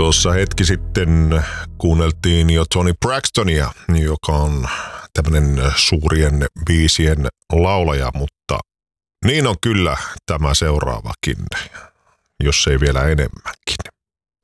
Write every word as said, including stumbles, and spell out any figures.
Tuossa hetki sitten kuunneltiin jo Toni Braxtonia, joka on tämmöinen suurien biisien laulaja, mutta niin on kyllä tämä seuraavakin, jos ei vielä enemmänkin.